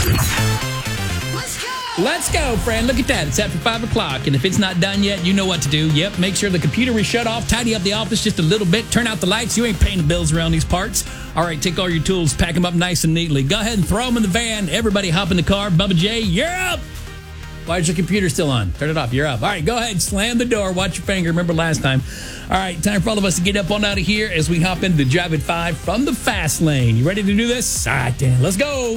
Let's go, friend. Look at that. It's after 5 o'clock, and if it's not done yet, you know what to do. Yep, make sure the computer is shut off, tidy up the office just a little bit, turn out the lights. You ain't paying the bills around these parts. All right, take all your tools, pack them up nice and neatly. Go ahead and throw them in the van. Everybody hop in the car. Bubba J, you're up. Why is your computer still on? Turn it off. You're up. All right, go ahead. Slam the door. Watch your finger. Remember last time. All right, time for all of us to get up on out of here as we hop into the Drive at 5 from the fast lane. You ready to do this? All right, Dan, let's go.